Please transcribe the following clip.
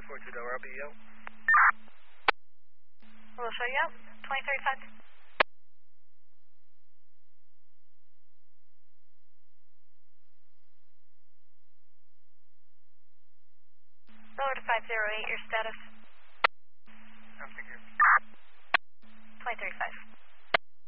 542 Delaware, LBO. We'll show you out. 2035. Lower to 508, your status. Thank you. 2035.